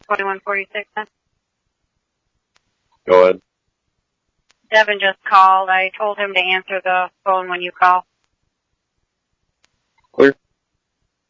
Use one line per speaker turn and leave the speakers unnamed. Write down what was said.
2146.
Go ahead.
Devin just called. I told him to answer the phone when you call.